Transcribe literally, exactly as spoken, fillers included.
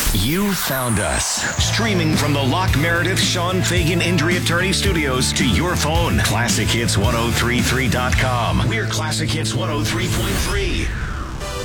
You found us. Streaming from the Lock Meredith Sean Fagan Injury Attorney Studios to your phone. classic hits ten thirty-three dot com. We're Classic Hits one oh three point three.